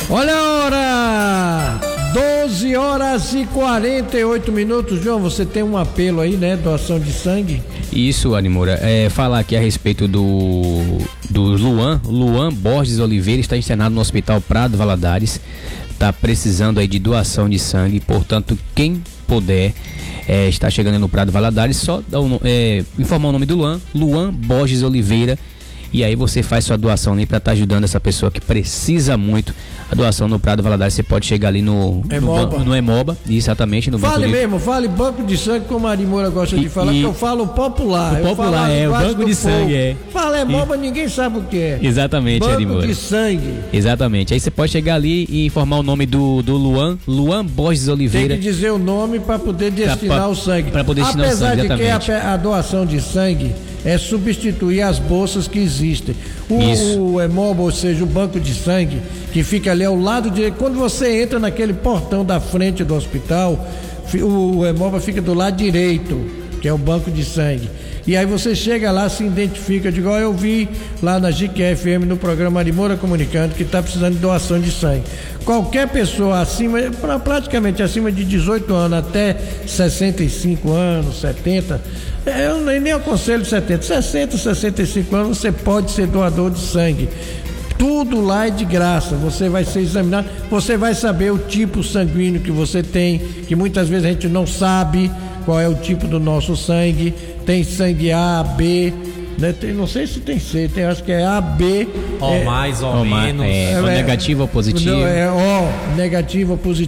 Olha a hora! 12 horas e 48 minutos. João, você tem um apelo aí, né? Doação de sangue. Isso, Arimora. Falar aqui a respeito do Luan Borges Oliveira, está internado no Hospital Prado Valadares. Está precisando aí de doação de sangue. Portanto, quem puder está chegando no Prado Valadares, só informar o nome do Luan Borges Oliveira. E aí você faz sua doação ali para estar ajudando essa pessoa que precisa muito. A doação no Prado Valadares, você pode chegar ali no Hemoba, exatamente, no Fale mesmo, fale banco de sangue, como a Arimora gosta de falar, que eu falo popular. O popular o banco de sangue, Fala Hemoba, ninguém sabe o que é. Exatamente, Arimora. Banco de sangue. Exatamente, aí você pode chegar ali e informar o nome do Luan Borges Oliveira. Tem que dizer o nome para poder destinar o sangue. Para poder destinar o sangue, exatamente. Apesar de que a doação de sangue é substituir as bolsas que existem. O Hemoba, ou seja, o banco de sangue, que fica ali ao lado de... Quando você entra naquele portão da frente do hospital, o Hemoba fica do lado direito, que é o banco de sangue. E aí você chega lá, se identifica, digo, eu vi lá na GQFM, no programa Arimora Comunicando, que está precisando de doação de sangue. Qualquer pessoa praticamente acima de 18 anos até 65 anos, 70, eu nem aconselho 70, 60, 65 anos, você pode ser doador de sangue. Tudo lá é de graça, você vai ser examinado, você vai saber o tipo sanguíneo que você tem, que muitas vezes a gente não sabe qual é o tipo do nosso sangue. Tem sangue A, B, né? Não sei se tem C, acho que é A, B. Mais ou menos. Negativo ou positivo? Negativo ou positivo.